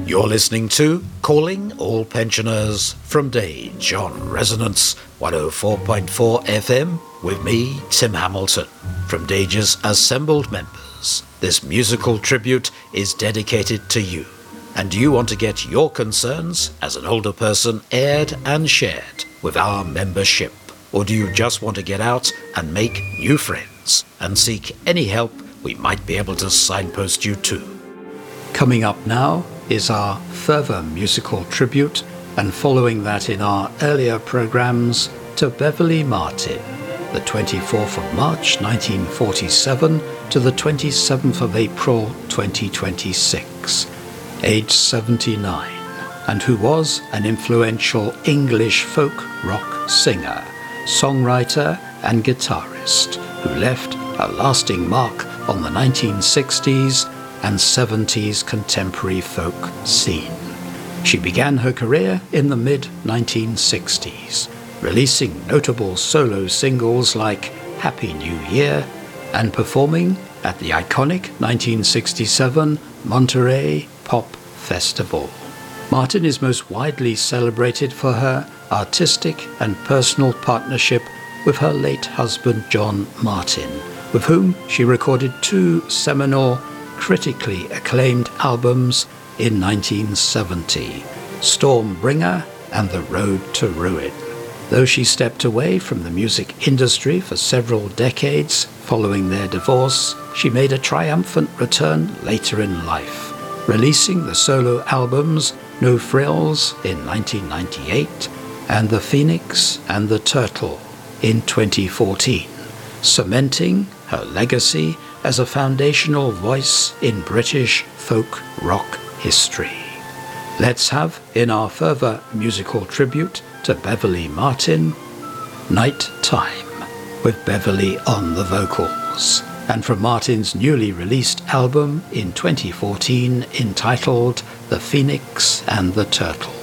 You're listening to Calling All Pensioners from Dage on Resonance 104.4 FM with me, Tim Hamilton. From Dage's assembled members, this musical tribute is dedicated to you. And you want to get your concerns as an older person aired and shared with our membership? Or do you just want to get out and make new friends and seek any help we might be able to signpost you to? Coming up now is our further musical tribute, and following that in our earlier programmes, to Beverley Martin, the 24th of March 1947 to the 27th of April 2026, aged 79, and who was an influential English folk rock singer, songwriter and guitarist who left a lasting mark on the 1960s and 70s contemporary folk scene. She began her career in the mid-1960s, releasing notable solo singles like Happy New Year and performing at the iconic 1967 Monterey Pop Festival. Martin is most widely celebrated for her artistic and personal partnership with her late husband John Martin, with whom she recorded two seminal, critically acclaimed albums in 1970, Stormbringer and The Road to Ruin. Though she stepped away from the music industry for several decades following their divorce, she made a triumphant return later in life, releasing the solo albums No Frills in 1998 and The Phoenix and the Turtle in 2014, cementing her legacy as a foundational voice in British folk rock history. Let's have, in our further musical tribute to Beverley Martin, Night Time, with Beverley on the vocals, and from Martin's newly released album in 2014 entitled The Phoenix and the Turtle.